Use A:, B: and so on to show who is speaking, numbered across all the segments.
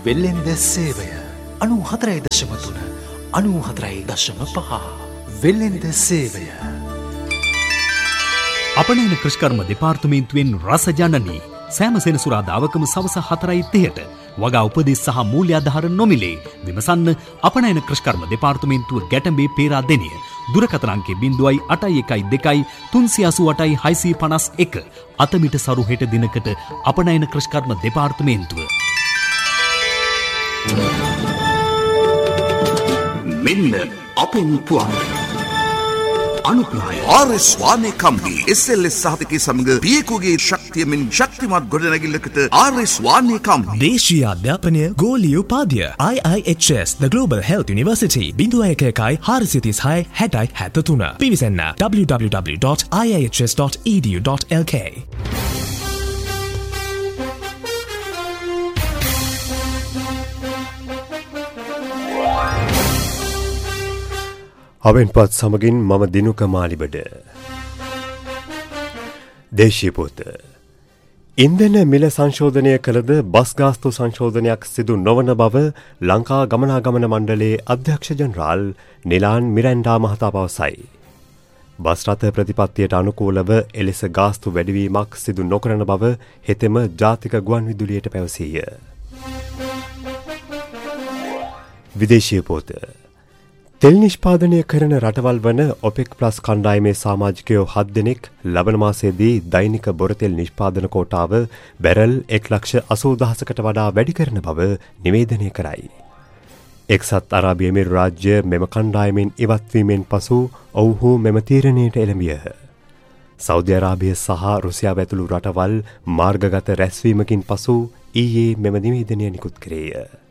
A: වෙල්ලෙන්ද සේවය 94.3 94.5 වෙල්ලෙන්ද සේවය.
B: අපනයන කෘෂිකර්ම දෙපාර්තමේන්තුවෙන් රස ජනනී සෑම සෙනසුරාදාවකම සවස 4:30ට වගා උපදෙස් සහ මූල්‍ය ආධාර නොමිලේ විමසන්න අපනයන කෘෂිකර්ම දෙපාර්තමේන්තුව ගැටඹේ පේරාදෙණිය දුරකථන අංකය 0.812 388 651 අතමිට සරු හෙට දිනකට අපනයන කෘෂිකර්ම දෙපාර්තමේන්තුව.
C: මෙන්න අපෙන් පුවන් අනුග්‍රහය ආර්.එස්. වානේ කම්බි SLS සහතිකයේ සමග පියකුගේ ශක්තියමින් ශක්තිමත් ගොඩනැගිල්ලකට ආර්.එස්. වානේ කම්බි
D: දේශීය අධ්‍යාපනය ගෝලීය උපාධිය IIHS The Global Health University 01 436 60 73 පිවිසන්න www.iihs.edu.lk.
E: අවෙන්පත් සමගින් මම දිනුක මාලිබඩ. දේශීය පොත. ඉන්ධන මිල සංශෝධනය කළද බස් ගාස්තු සංශෝධනයක් සිදු නොවන බව ලංකා ගමනාගමන මණ්ඩලයේ අධ්‍යක්ෂ ජනරාල් නිලාන් මිරැන්ඩා මහතා පවසයි. බස් රථ ප්‍රතිපත්තියට අනුකූලව එලෙස ගාස්තු වැඩිවීමක් සිදු නොකරන බව හෙතෙම ජාතික ගුවන් විදුලියට පැවසීය. විදේශීය පොත. තෙල් නිෂ්පාදනය කරන රටවල් වන ඔපෙක් ප්ලස් කණ්ඩායමේ සමාජිකයෝ 7 දෙනෙක් ලබන මාසයේදී දෛනික බොරතෙල් නිෂ්පාදන කෝටාව බැරල් 1,80,000කට වඩා වැඩි කරන බව නිවේදනය කරයි. එක්සත් අරාබි එමිරාතු රාජ්‍ය මෙම කණ්ඩායමෙන් ඉවත්වීමෙන් පසු ඔවුහු මෙම තීරණයට එළඹියහ. සෞදි අරාබිය සහ රුසියාව ඇතුළු රටවල් මාර්ගගත රැස්වීමකින් පසු ඊයේ මෙම නිවේදනය නිකුත් කරේය.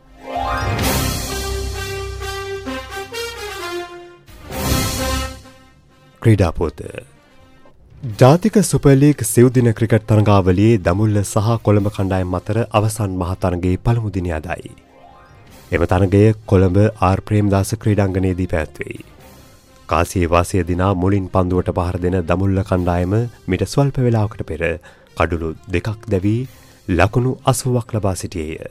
E: ක්‍රීඩා පොත. ජාතික සුපර් ලීග් සිව්දින ක්‍රිකට් තරඟාවලියේ දමුල්ල සහ කොළඹ කණ්ඩායම් අතර අවසන් මහ තරඟයේ පළමු දිනය අදයි. එම තරඟය කොළඹ ආර් ප්‍රේමදාස ක්‍රීඩාංගණයේදී පැවැත්වෙයි. කාසියේ වාසිය දිනා මුලින් පන්දුවට පහර දෙන දමුල්ල කණ්ඩායම මිට ස්වල්ප වේලාවකට පෙර කඩුළු 2ක් දැවී ලකුණු 80ක් ලබා සිටියේය.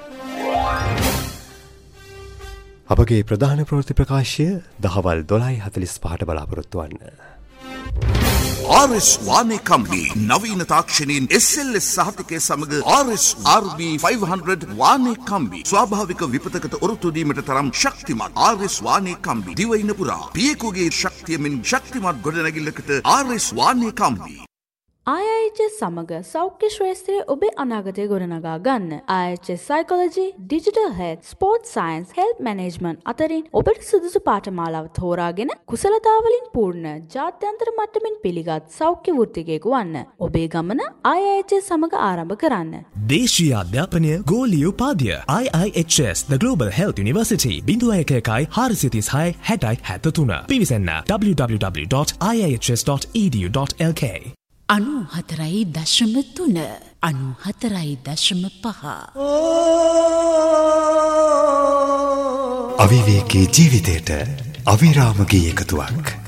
E: අපගේ ප්‍රධාන ප්‍රවෘත්ති ප්‍රකාශය දහවල් 12:45ට බලාපොරොත්තු වන්න.
C: ආර්.එස්. වානේ කම්බි නවීන තාක්ෂණයෙන් SLS සහතිකයේ සමග ආර්.එස්. RB 500 වානේ කම්බි ස්වාභාවික විපතකට ඔරොත්තු දීමට තරම් ශක්තිමත් ආර්.එස්. වානේ කම්බි දිවයින පුරා පියකුගේ ශක්තියමින් ශක්තිමත් ගොඩනැගිල්ලකට ආර්.එස්. වානේ කම්බි.
F: IIHS සමග සෞඛ්‍ය ශ්‍රේෂ්ඨය ඔබේ අනාගතය ගොඩනගා ගන්න. IIHS Psychology, Digital Health, Sports Science, Health Management අතරින් ඔබට සුදුසු පාඨමාලාව තෝරාගෙන කුසලතාවලින් පූර්ණ ජාත්‍යන්තර මට්ටමින් පිළිගත් සෞඛ්‍ය වෘත්තිකයෙකු වන්න. ඔබේ ගමන IIHS සමග ආරම්භ කරන්න.
D: දේශීය අධ්‍යාපනය ගෝලීය උපාධිය IIHS The Global Health University 01 436 60 73 පිවිසන්න www.iihs.edu.lk.
G: 94.3 94.5
A: අවිවේකී ජීවිතයට අවිරාම ගී එකතුවක්.